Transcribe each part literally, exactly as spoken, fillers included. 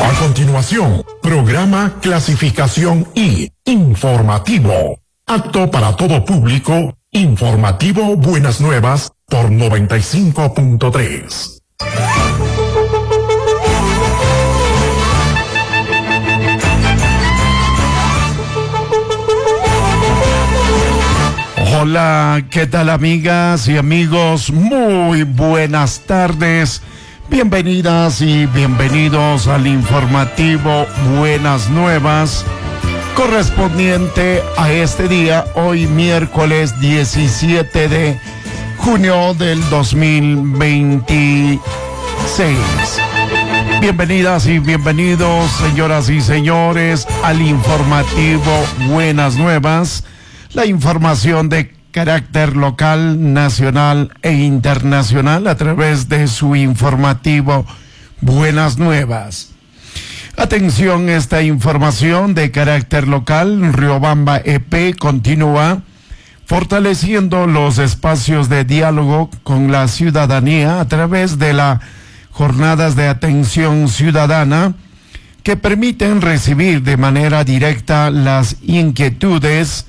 A continuación, programa Clasificación I, informativo. Apto para todo público, informativo Buenas Nuevas por noventa y cinco punto tres. Hola, ¿qué tal amigas y amigos? Muy buenas tardes. Bienvenidas y bienvenidos al informativo Buenas Nuevas, correspondiente a este día, hoy miércoles diecisiete de junio del dos mil veintiséis. Bienvenidas y bienvenidos, señoras y señores, al informativo Buenas Nuevas, la información de carácter local, nacional e internacional a través de su informativo Buenas Nuevas. Atención, esta información de carácter local. Riobamba E P continúa fortaleciendo los espacios de diálogo con la ciudadanía a través de las jornadas de atención ciudadana que permiten recibir de manera directa las inquietudes,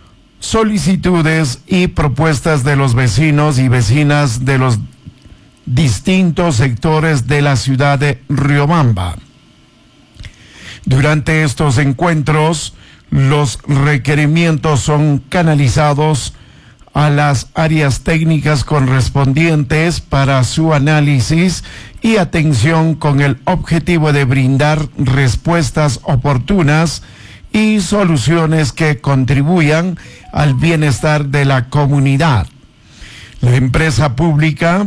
solicitudes y propuestas de los vecinos y vecinas de los distintos sectores de la ciudad de Riobamba. Durante estos encuentros, los requerimientos son canalizados a las áreas técnicas correspondientes para su análisis y atención con el objetivo de brindar respuestas oportunas y soluciones que contribuyan al bienestar de la comunidad. La empresa pública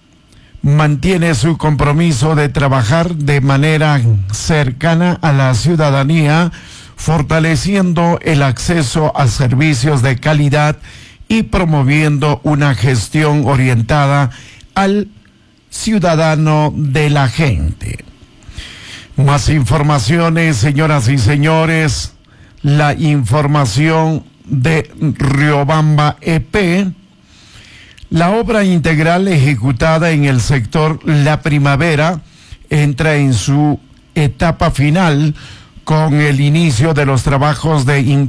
mantiene su compromiso de trabajar de manera cercana a la ciudadanía, fortaleciendo el acceso a servicios de calidad y promoviendo una gestión orientada al ciudadano de la gente. Más informaciones, señoras y señores. La información de Riobamba E P. La obra integral ejecutada en el sector La Primavera entra en su etapa final con el inicio de los trabajos de in-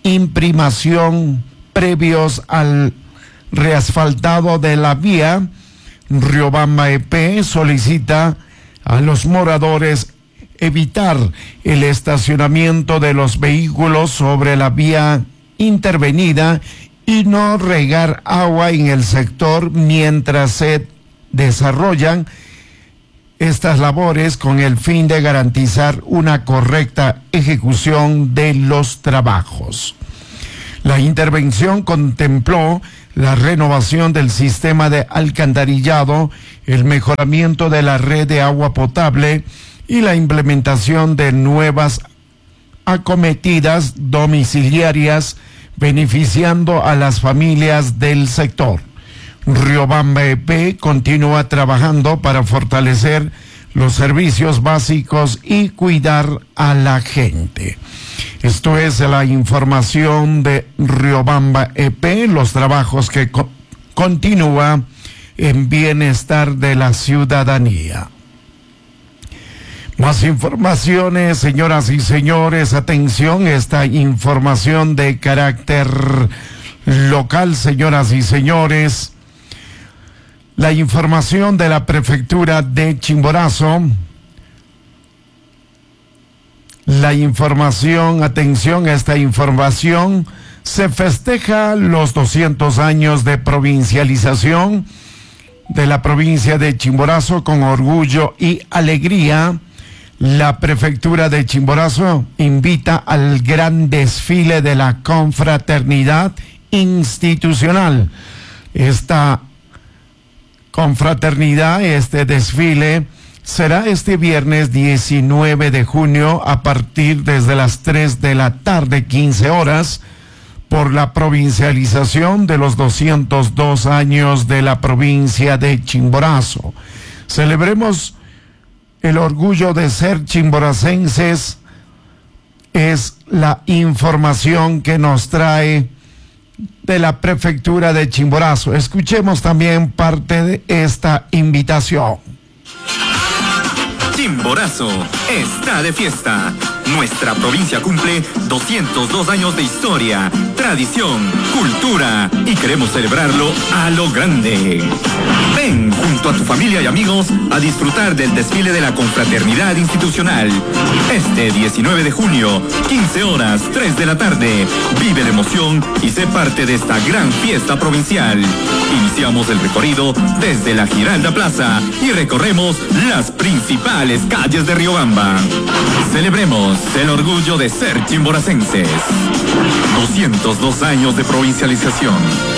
imprimación previos al reasfaltado de la vía. Riobamba E P solicita a los moradores evitar el estacionamiento de los vehículos sobre la vía intervenida y no regar agua en el sector mientras se desarrollan estas labores con el fin de garantizar una correcta ejecución de los trabajos. La intervención contempló la renovación del sistema de alcantarillado, el mejoramiento de la red de agua potable y la implementación de nuevas acometidas domiciliarias beneficiando a las familias del sector. Riobamba E P continúa trabajando para fortalecer los servicios básicos y cuidar a la gente. Esto es la información de Riobamba E P, los trabajos que co- continúa en bienestar de la ciudadanía. Más informaciones, señoras y señores, atención, esta información de carácter local, señoras y señores. La información de la prefectura de Chimborazo. La información, atención, esta información, se festeja los doscientos años de provincialización de la provincia de Chimborazo con orgullo y alegría. La prefectura de Chimborazo invita al gran desfile de la confraternidad institucional. Esta confraternidad, este desfile, será este viernes diecinueve de junio a partir desde las tres de la tarde, quince horas, por la provincialización de los doscientos dos años de la provincia de Chimborazo. Celebremos el orgullo de ser chimboracenses, es la información que nos trae de la prefectura de Chimborazo. Escuchemos también parte de esta invitación. Chimborazo está de fiesta. Nuestra provincia cumple doscientos dos años de historia, tradición, cultura y queremos celebrarlo a lo grande. Ven junto a tu familia y amigos a disfrutar del desfile de la confraternidad institucional. Este diecinueve de junio, quince horas, tres de la tarde. Vive la emoción y sé parte de esta gran fiesta provincial. Iniciamos el recorrido desde la Giralda Plaza y recorremos las principales calles de Riobamba. Celebremos el orgullo de ser chimboracenses. doscientos dos años de provincialización.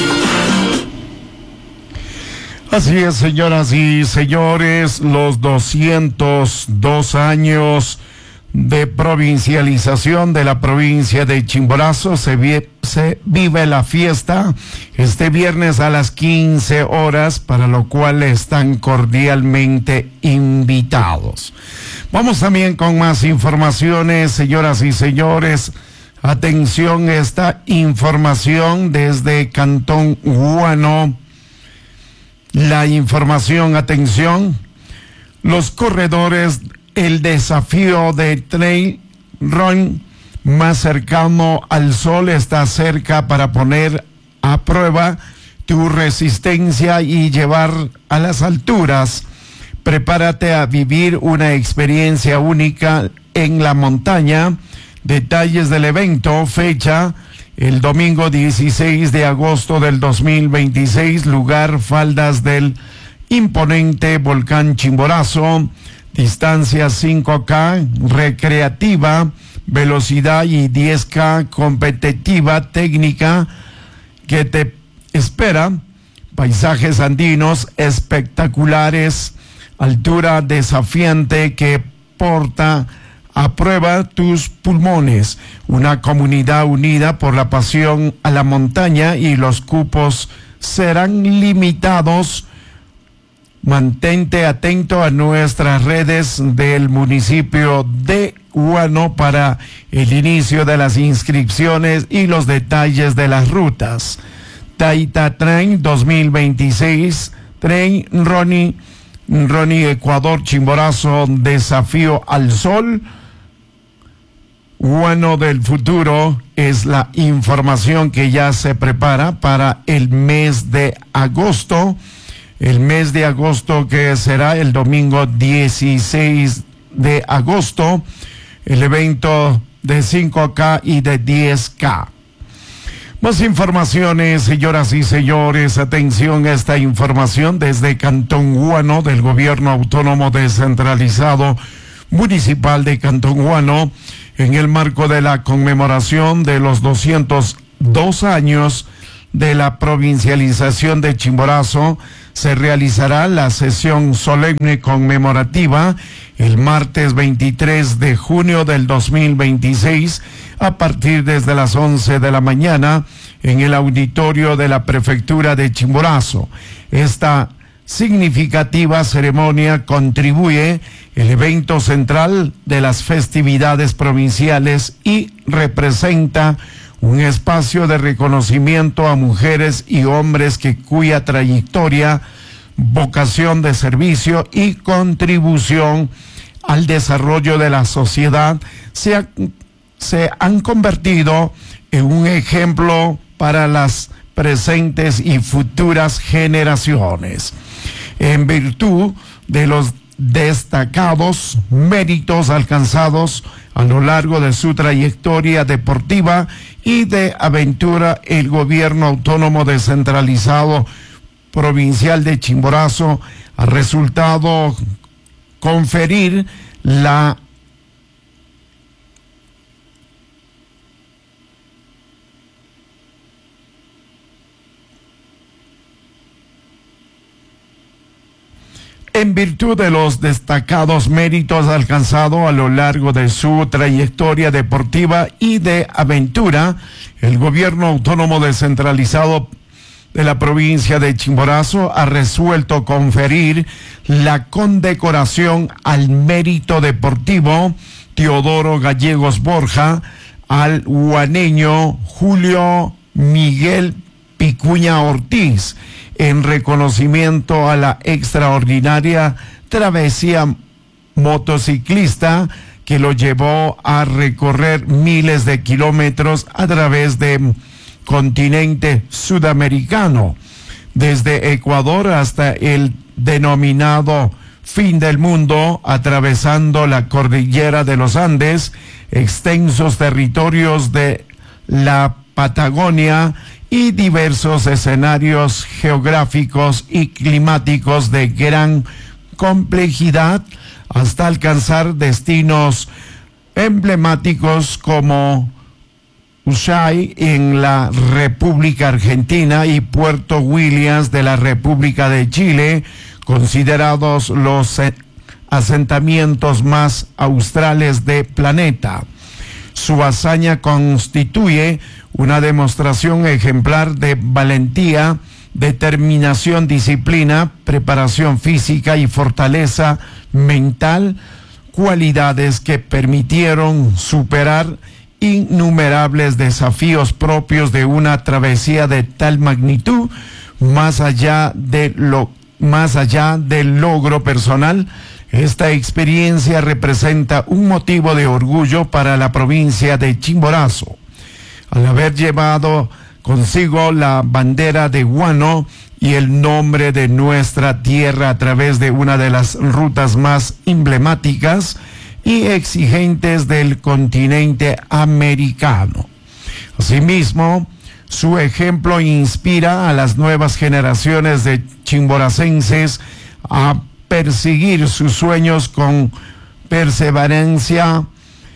Así es, señoras y señores, los doscientos dos años de provincialización de la provincia de Chimborazo. Se, vi, se vive la fiesta este viernes a las quince horas, para lo cual están cordialmente invitados. Vamos también con más informaciones, señoras y señores. Atención, esta información desde Cantón Guano. La información, atención, los corredores, el desafío de Trail Run más cercano al sol está cerca para poner a prueba tu resistencia y llevar a las alturas. Prepárate a vivir una experiencia única en la montaña. Detalles del evento, fecha, el domingo dieciséis de agosto del dos mil veintiséis, lugar faldas del imponente volcán Chimborazo, distancia cinco K, recreativa, velocidad y diez K, competitiva, técnica, que te espera, paisajes andinos espectaculares, altura desafiante que porta a prueba tus pulmones, una comunidad unida por la pasión a la montaña y los cupos serán limitados. Mantente atento a nuestras redes del municipio de Guano para el inicio de las inscripciones y los detalles de las rutas. Taita Train dos mil veintiséis, Train Ronnie, Ronnie Ecuador Chimborazo, desafío al sol. Guano del futuro es la información que ya se prepara para el mes de agosto. El mes de agosto, que será el domingo dieciséis de agosto, el evento de cinco K y de diez K. Más informaciones, señoras y señores, atención a esta información desde Cantón Guano del Gobierno Autónomo Descentralizado Municipal de Cantón Guano, en el marco de la conmemoración de los doscientos dos años de la provincialización de Chimborazo. Se realizará la sesión solemne conmemorativa el martes veintitrés de junio del dos mil veintiséis a partir desde las once de la mañana en el auditorio de la Prefectura de Chimborazo. Esta significativa ceremonia contribuye el evento central de las festividades provinciales y representa un espacio de reconocimiento a mujeres y hombres que cuya trayectoria, vocación de servicio y contribución al desarrollo de la sociedad se, ha, se han convertido en un ejemplo para las presentes y futuras generaciones. En virtud de los destacados méritos alcanzados a lo largo de su trayectoria deportiva y de aventura, el Gobierno Autónomo Descentralizado Provincial de Chimborazo ha resultado conferir la En virtud de los destacados méritos alcanzados a lo largo de su trayectoria deportiva y de aventura, el Gobierno Autónomo Descentralizado de la provincia de Chimborazo ha resuelto conferir la condecoración al mérito deportivo Teodoro Gallegos Borja al guaneño Julio Miguel Picuña Ortiz, en reconocimiento a la extraordinaria travesía motociclista que lo llevó a recorrer miles de kilómetros a través del continente sudamericano, desde Ecuador hasta el denominado fin del mundo, atravesando la cordillera de los Andes, extensos territorios de la Patagonia y diversos escenarios geográficos y climáticos de gran complejidad, hasta alcanzar destinos emblemáticos como Ushuaia en la República Argentina y Puerto Williams de la República de Chile, considerados los asentamientos más australes del planeta. Su hazaña constituye una demostración ejemplar de valentía, determinación, disciplina, preparación física y fortaleza mental, cualidades que permitieron superar innumerables desafíos propios de una travesía de tal magnitud, más allá de lo, más allá del logro personal. Esta experiencia representa un motivo de orgullo para la provincia de Chimborazo, al haber llevado consigo la bandera de Guano y el nombre de nuestra tierra a través de una de las rutas más emblemáticas y exigentes del continente americano. Asimismo, su ejemplo inspira a las nuevas generaciones de chimboracenses a perseguir sus sueños con perseverancia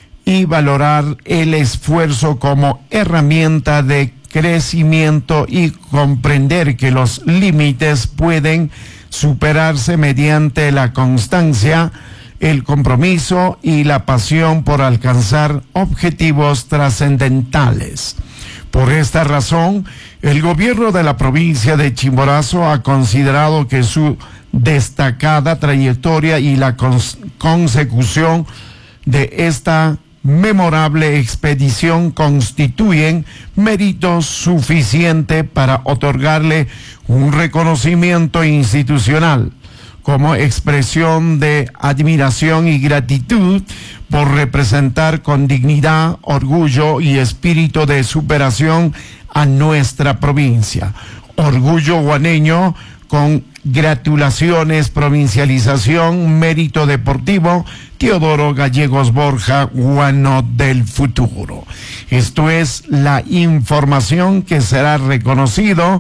y valorar el esfuerzo como herramienta de crecimiento y comprender que los límites pueden superarse mediante la constancia, el compromiso y la pasión por alcanzar objetivos trascendentales. Por esta razón, el gobierno de la provincia de Chimborazo ha considerado que su destacada trayectoria y la cons- consecución de esta memorable expedición constituyen mérito suficiente para otorgarle un reconocimiento institucional como expresión de admiración y gratitud por representar con dignidad, orgullo y espíritu de superación a nuestra provincia. Orgullo guaneño con gratulaciones, provincialización, mérito deportivo, Teodoro Gallegos Borja, Guano del futuro. Esto es la información que será reconocido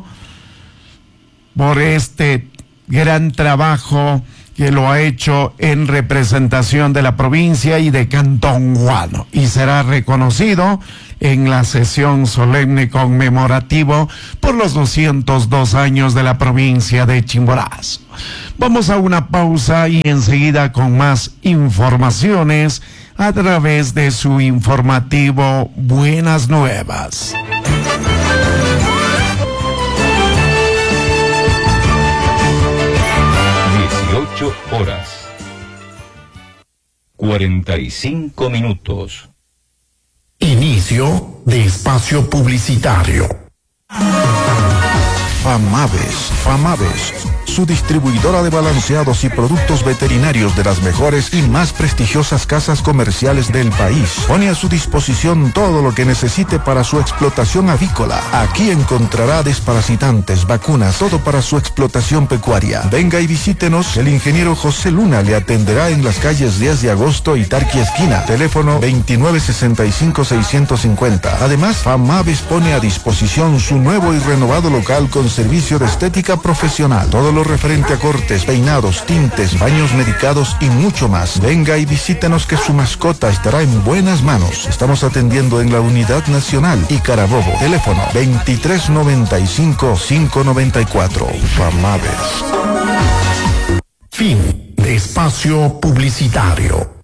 por este gran trabajo que lo ha hecho en representación de la provincia y de Cantón Guano, y será reconocido en la sesión solemne conmemorativo por los doscientos dos años de la provincia de Chimborazo. Vamos a una pausa y enseguida con más informaciones a través de su informativo Buenas Nuevas. dieciocho horas cuarenta y cinco minutos. Inicio de espacio publicitario. Famaves, Famaves, su distribuidora de balanceados y productos veterinarios de las mejores y más prestigiosas casas comerciales del país. Pone a su disposición todo lo que necesite para su explotación avícola. Aquí encontrará desparasitantes, vacunas, todo para su explotación pecuaria. Venga y visítenos, el ingeniero José Luna le atenderá en las calles diez de agosto y Tarqui esquina. Teléfono veintinueve sesenta y cinco seiscientos cincuenta. Además, Famaves pone a disposición su nuevo y renovado local con servicio de estética profesional. Todo lo referente a cortes, peinados, tintes, baños medicados y mucho más. Venga y visítenos que su mascota estará en buenas manos. Estamos atendiendo en la Unidad Nacional y Carabobo. Teléfono veintitrés noventa y cinco, cinco noventa y cuatro. Famaves. Fin de espacio publicitario.